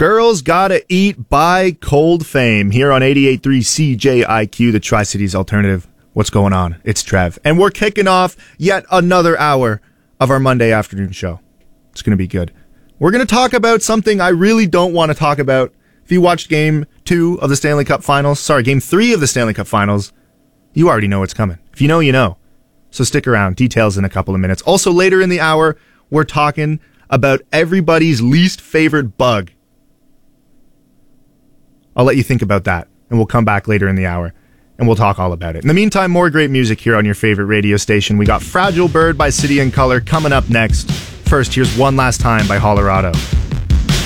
Girls Gotta Eat by Cold Fame here on 88.3 CJIQ, the Tri-Cities Alternative. What's going on? It's Trev. And we're kicking off yet another hour of our Monday afternoon show. It's going to be good. We're going to talk about something I really don't want to talk about. If you watched Game 2 of the Stanley Cup Finals, Game 3 of the Stanley Cup Finals, you already know what's coming. If you know, you know. So stick around. Details in a couple of minutes. Also, later in the hour, we're talking about everybody's least favorite bug. I'll let you think about that, and we'll come back later in the hour, and we'll talk all about it. In the meantime, more great music here on your favorite radio station. We got Fragile Bird by City and Colour coming up next. First, here's One Last Time by Hollerado.